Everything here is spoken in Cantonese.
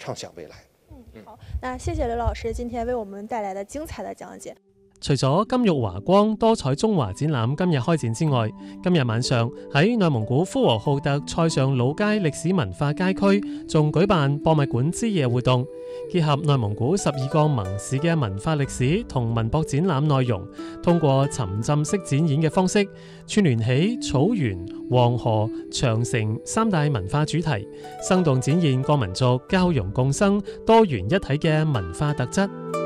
畅想未来。 好，那謝謝劉老師今天為我們帶來的精彩的講解。 除咗金玉華光多彩中華展覽今日開展之外，今日晚上喺內蒙古呼和浩特塞上老街歷史文化街區仲舉辦博物館之夜活動，結合內蒙古12個盟市嘅文化歷史同文博展覽內容，通過沉浸式展演嘅方式，串聯起草原、黃河、長城三大文化主題，生動展現各民族交融共生、多元一體嘅文化特質。